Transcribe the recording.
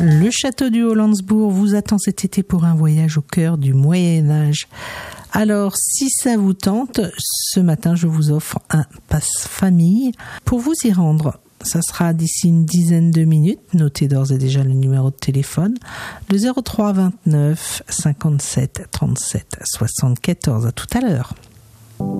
Le château du Hollandsbourg vous attend cet été pour un voyage au cœur du Moyen-Âge. Alors, si ça vous tente, ce matin, je vous offre un passe-famille. Pour vous y rendre, ça sera d'ici une dizaine de minutes. Notez d'ores et déjà le numéro de téléphone, le 03 29 57 37 74. À tout à l'heure.